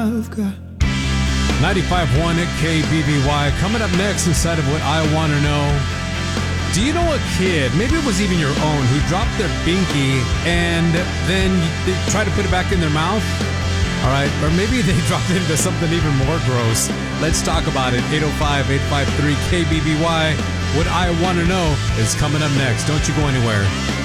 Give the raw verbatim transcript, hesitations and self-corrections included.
I've got. ninety-five point one at K B B Y. Coming up next inside of What I Want to Know. Do you know a kid, maybe it was even your own, who dropped their binky and then they tried to put it back in their mouth? All right. Or maybe they dropped it into something even more gross. Let's talk about it. eight oh five, eight five three, K B B Y. What I Want to Know is coming up next. Don't you go anywhere.